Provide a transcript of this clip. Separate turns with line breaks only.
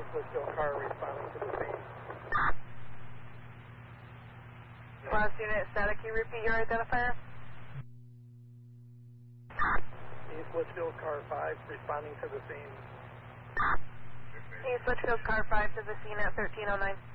East Litchfield car responding to the scene.
Last unit, static, can you repeat your identifier?
East Litchfield car 5 responding to the scene.
East Litchfield car 5 to the scene at 1309.